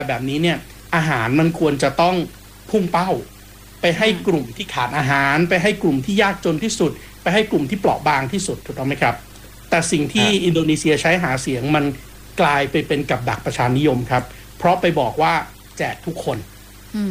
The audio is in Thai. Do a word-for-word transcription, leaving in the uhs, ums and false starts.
แบบนี้เนี่ยอาหารมันควรจะต้องพุ่งเป้าไปให้กลุ่มที่ขาดอาหารไปให้กลุ่มที่ยากจนที่สุดไปให้กลุ่มที่เปราะบางที่สุดถูกต้องไหมครับแต่สิ่งที่อินโดนีเซียใช้หาเสียงมันกลายไปเป็นกับดักประชานิยมครับเพราะไปบอกว่าแจกทุกคน